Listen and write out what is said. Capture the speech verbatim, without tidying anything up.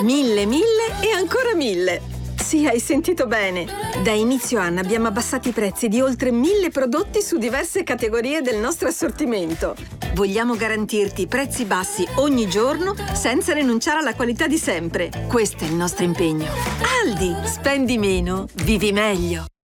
Mille, mille e ancora mille. Sì, hai sentito bene. Da inizio anno abbiamo abbassato i prezzi di oltre mille prodotti su diverse categorie del nostro assortimento. Vogliamo garantirti prezzi bassi ogni giorno senza rinunciare alla qualità di sempre. Questo è il nostro impegno. Aldi, spendi meno, vivi meglio.